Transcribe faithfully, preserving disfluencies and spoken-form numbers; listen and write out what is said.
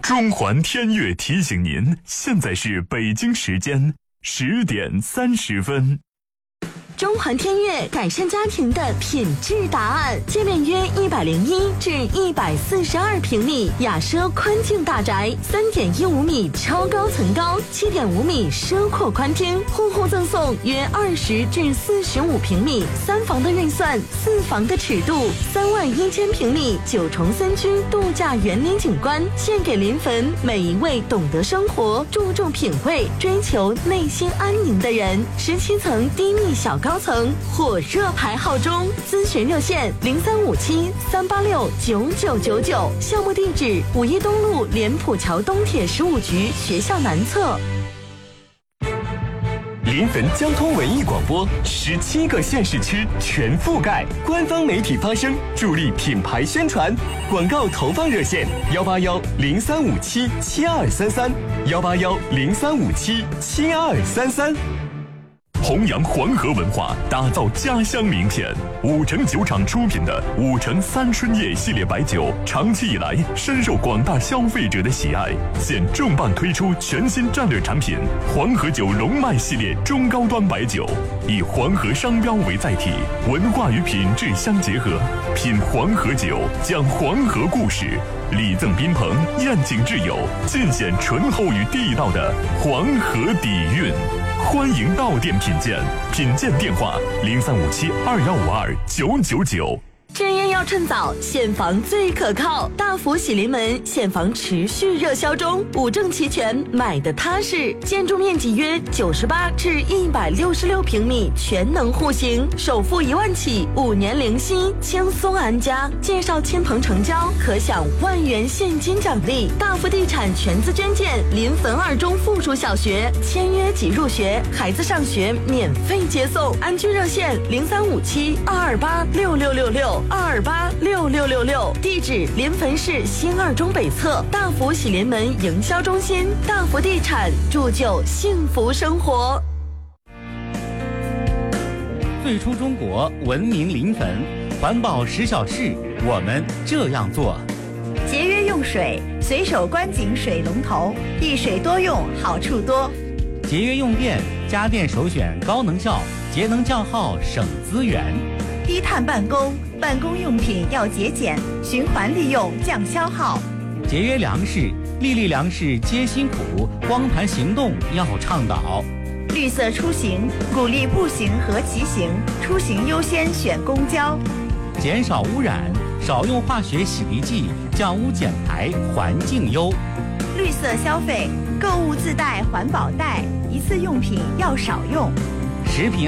中环天悦提醒您，现在是北京时间十点三十分。 中环天悦改善家庭的品质答案，界面约一百零一至一百四十二平米，雅奢宽净大宅，三点一五米超高层高，七点五米奢阔宽厅，户户赠送约二十至四十五平米，三房的预算，四房的尺度，三万一千平米九重三居度假园林景观，献给临汾每一位懂得生活、注重品味、追求内心安宁的人。十七层低密小高。高层火热排号中，咨询热线零三五七三八六九九九九，项目地址五一东路莲浦桥东铁十五局学校南侧。 临汾交通文艺广播，十七个县市区全覆盖，官方媒体发声，助力品牌宣传。广告投放热线：幺八幺零三五七七二三三，幺八幺零三五七七二三三。 弘扬黄河文化，打造家乡名片。五城酒厂出品的五城三春夜系列白酒，长期以来深受广大消费者的喜爱。现重磅推出全新战略产品黄河酒龙脉系列中高端白酒，以黄河商标为载体，文化与品质相结合。品黄河酒，讲黄河故事，礼赠宾朋，宴请挚友，尽显醇厚与地道的黄河底蕴。欢迎到店品鉴，品鉴电话零三五七二幺五二九九九。 置业要趁早，现房最可靠。大福喜临门现房持续热销中，五证齐全，买的踏实。建筑面积约九十八至一百六十六平米，全能户型，首付一万起，五年零息，轻松安家。介绍亲朋成交，可享万元现金奖励。大福地产全资捐建临汾二中附属小学，签约即入学，孩子上学免费接送。安居热线零三五七二二八六六六六。二二八六六六六，地址临汾市新二中北侧大福喜临门营销中心。大福地产铸就幸福生活。 最初中国，文明临汾，环保十小事，我们这样做： 节约用水，随手关紧水龙头，一水多用，好处多； 节约用电，家电首选高能效，节能降耗，省资源； 低碳办公，办公用品要节俭，循环利用降消耗； 节约粮食，粒粒粮食皆辛苦，光盘行动要倡导； 绿色出行，鼓励步行和骑行，出行优先选公交； 减少污染，少用化学洗涤剂，降污减排，环境优； 绿色消费，购物自带环保袋，一次用品要少用； 食品